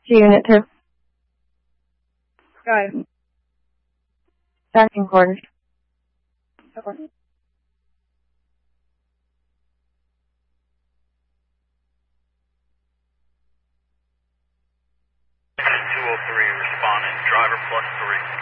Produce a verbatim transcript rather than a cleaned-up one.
To Unit two. Go ahead. Backing quarters. Okay. two oh three responding, driver plus three.